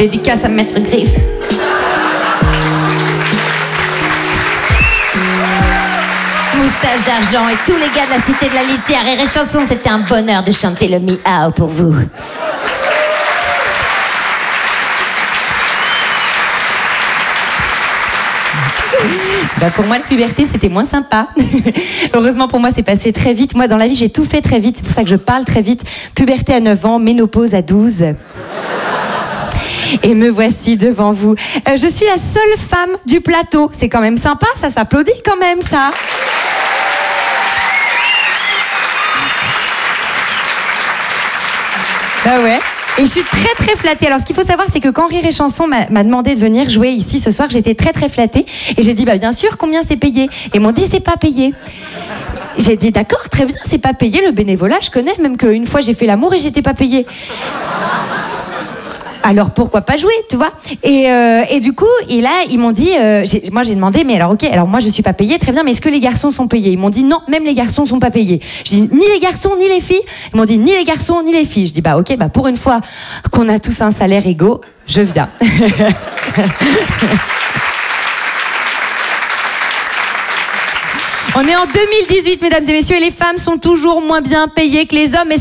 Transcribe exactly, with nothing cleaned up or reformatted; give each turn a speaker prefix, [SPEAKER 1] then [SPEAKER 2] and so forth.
[SPEAKER 1] Dédicace à Maître Griffe. Moustache d'argent et tous les gars de la cité de la litière. Rire et chanson, c'était un bonheur de chanter le miao pour vous.
[SPEAKER 2] Bah pour moi, la puberté, c'était moins sympa. Heureusement pour moi, c'est passé très vite. Moi, dans la vie, j'ai tout fait très vite. C'est pour ça que je parle très vite. Puberté à neuf ans, ménopause à douze. Et me voici devant vous. Euh, je suis la seule femme du plateau. C'est quand même sympa, ça s'applaudit quand même, ça. Bah ouais. Et je suis très très flattée. Alors ce qu'il faut savoir, c'est que quand Rire et Chanson m'a, m'a demandé de venir jouer ici ce soir, j'étais très très flattée. Et j'ai dit, bah bien sûr, combien c'est payé? Et ils m'ont dit, c'est pas payé. J'ai dit, d'accord, très bien, c'est pas payé. Le bénévolat, je connais, même qu'une fois j'ai fait l'amour et j'étais pas payée. Alors pourquoi pas jouer, tu vois? Et, euh, et du coup, et là, ils m'ont dit, euh, j'ai, moi j'ai demandé, mais alors ok, alors moi je suis pas payée, très bien, mais est-ce que les garçons sont payés? Ils m'ont dit non, même les garçons sont pas payés. Je dis ni les garçons ni les filles. Ils m'ont dit ni les garçons ni les filles. Je dis bah ok, bah pour une fois qu'on a tous un salaire égaux, je viens. On est en deux mille dix-huit, mesdames et messieurs, et les femmes sont toujours moins bien payées que les hommes.